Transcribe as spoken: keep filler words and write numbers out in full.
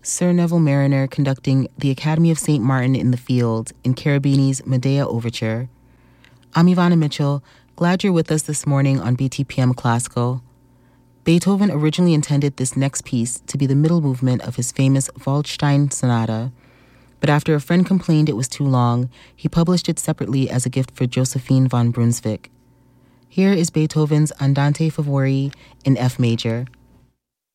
Sir Neville Mariner conducting the Academy of Saint Martin in the Field in Cherubini's Medea Overture. I'm Ivana Mitchell, glad you're with us this morning on B T P M Classical. Beethoven originally intended this next piece to be the middle movement of his famous Waldstein Sonata, but after a friend complained it was too long, he published it separately as a gift for Josephine von Brunswick. Here is Beethoven's Andante Favori in F major.